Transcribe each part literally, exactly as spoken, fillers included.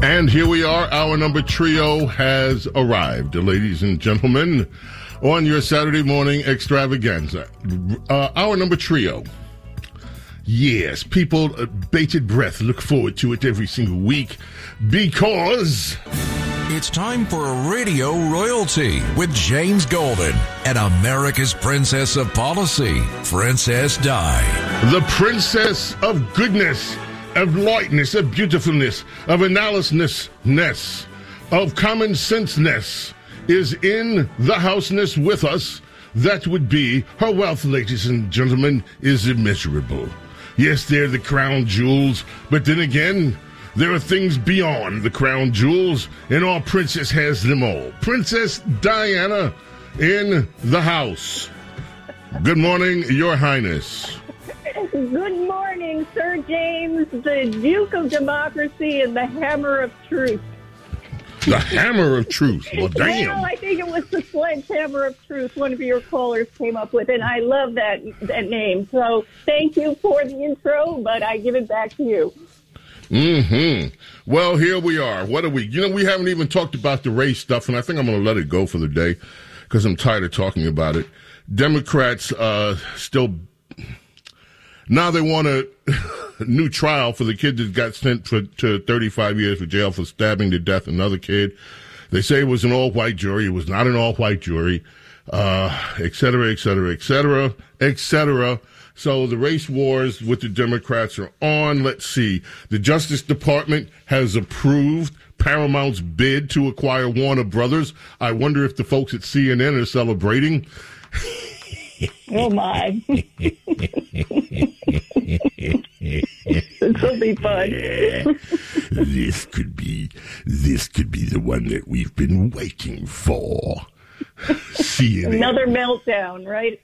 And here we are. Our number trio has arrived, ladies and gentlemen, on your Saturday morning extravaganza. Uh, our number trio. Yes, people, uh, bated breath, look forward to it every single week because it's time for Radio Royalty with James Golden and America's Princess of Policy, Princess Di. The Princess of Goodness, of lightness, of beautifulness, of analysis-ness, of common sense-ness is in the houseness with us. That would be her wealth, ladies and gentlemen, is immeasurable. Yes, they're the crown jewels, but then again, there are things beyond the crown jewels, and our princess has them all. Princess Diana in the house. Good morning, Your Highness. Good morning, Sir James, the Duke of Democracy and the Hammer of Truth. The Hammer of Truth. Well, damn. Well, I think it was the Sledgehammer of Truth one of your callers came up with, and I love that that name. So thank you for the intro, but I give it back to you. Mm-hmm. Well, here we are. What are we? You know, we haven't even talked about the race stuff, and I think I'm going to let it go for the day because I'm tired of talking about it. Democrats uh, still... Now they want a new trial for the kid that got sent for, to thirty-five years for jail for stabbing to death another kid. They say it was an all-white jury. It was not an all-white jury, uh, et cetera, et cetera, et cetera, et cetera. So the race wars with the Democrats are on. Let's see. The Justice Department has approved Paramount's bid to acquire Warner Brothers. I wonder if the folks at C N N are celebrating. Oh, my. This will be fun. This could be, this could be the one that we've been waiting for. C N N. Another meltdown, right?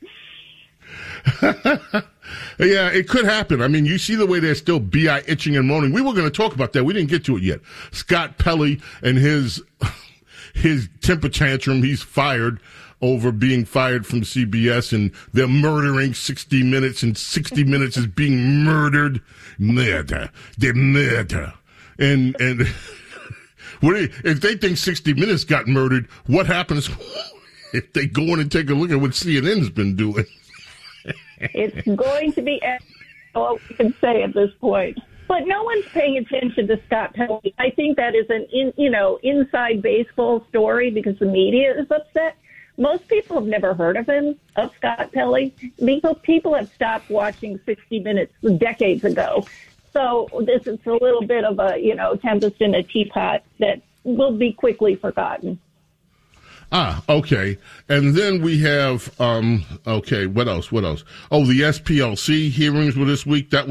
Yeah, it could happen. I mean, you see the way they're still B I itching and moaning. We were going to talk about that. We didn't get to it yet. Scott Pelley and his his temper tantrum. He's fired over being fired from C B S, and they're murdering sixty minutes, and sixty minutes is being murdered. Murder. They're murder. And, and what do you, if they think sixty minutes got murdered, what happens if they go in and take a look at what C N N's been doing? It's going to be all we can say at this point. But no one's paying attention to Scott Pelley. I think that is an in, you know, inside baseball story because the media is upset. Most people have never heard of him, of Scott Pelley, because people have stopped watching sixty minutes decades ago. So this is a little bit of a, you know, tempest in a teapot that will be quickly forgotten. Ah, okay. And then we have, um, okay, what else? What else? Oh, the S P L C hearings were this week. That